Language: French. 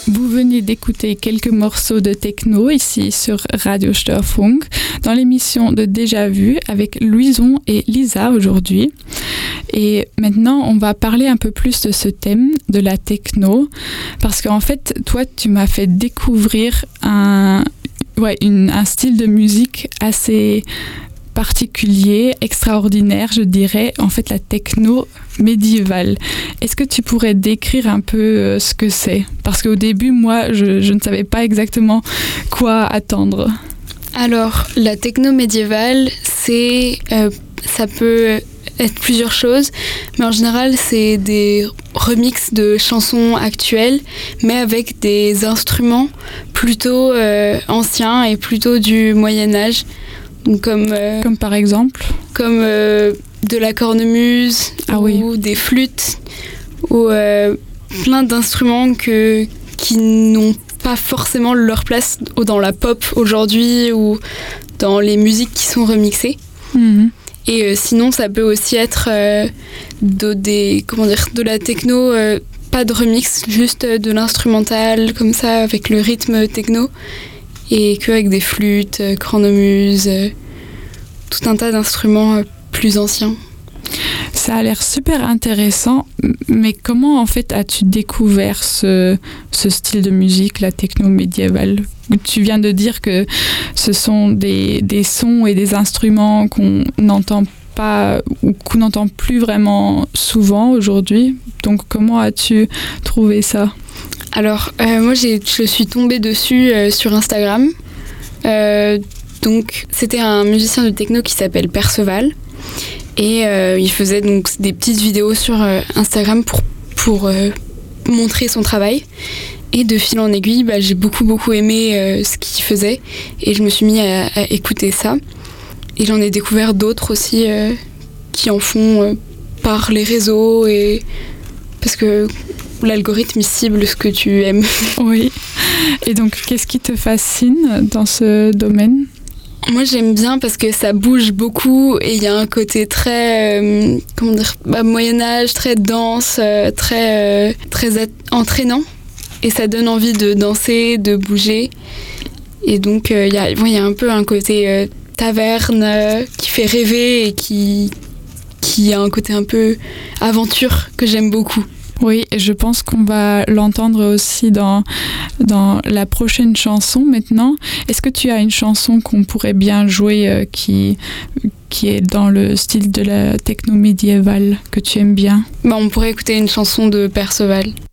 Vous venez d'écouter quelques morceaux de techno ici sur Radio Störfunk dans l'émission de Déjà Vu avec Louison et Lisa aujourd'hui. Et maintenant, on va parler un peu plus de ce thème de la techno parce qu'en fait, toi, tu m'as fait découvrir un style de musique assez particulier, extraordinaire, je dirais, en fait la techno médiévale. Est-ce que tu pourrais décrire un peu ce que c'est ? Parce qu'au début, moi, je ne savais pas exactement quoi attendre. Alors, la techno médiévale, ça peut être plusieurs choses, mais en général, c'est des remixes de chansons actuelles, mais avec des instruments plutôt anciens et plutôt du Moyen-Âge. Donc comme par exemple de la cornemuse ou des flûtes ou plein d'instruments qui n'ont pas forcément leur place dans la pop aujourd'hui ou dans les musiques qui sont remixées. Mm-hmm. Et sinon, ça peut aussi être de la techno, pas de remix, juste de l'instrumental comme ça avec le rythme techno. Et qu'avec des flûtes, cornemuses, tout un tas d'instruments plus anciens. Ça a l'air super intéressant, mais comment en fait as-tu découvert ce style de musique, la techno médiévale ? Tu viens de dire que ce sont des sons et des instruments qu'on n'entend pas ou qu'on n'entend plus vraiment souvent aujourd'hui. Donc comment as-tu trouvé ça ? Alors, moi, je suis tombée dessus sur Instagram. Donc, c'était un musicien de techno qui s'appelle Perceval. Et il faisait donc des petites vidéos sur Instagram pour montrer son travail. Et de fil en aiguille, j'ai beaucoup aimé ce qu'il faisait. Et je me suis mis à écouter ça. Et j'en ai découvert d'autres aussi qui en font par les réseaux. Parce que l'algorithme cible ce que tu aimes. Oui. Et donc, qu'est-ce qui te fascine dans ce domaine ? Moi, j'aime bien parce que ça bouge beaucoup et il y a un côté très, Moyen-Âge, très dense, très entraînant. Et ça donne envie de danser, de bouger. Et donc, il y a un peu un côté taverne qui fait rêver et qui a un côté un peu aventure que j'aime beaucoup. Oui, et je pense qu'on va l'entendre aussi dans la prochaine chanson maintenant. Est-ce que tu as une chanson qu'on pourrait bien jouer qui est dans le style de la techno médiévale que tu aimes bien ? On pourrait écouter une chanson de Perceval.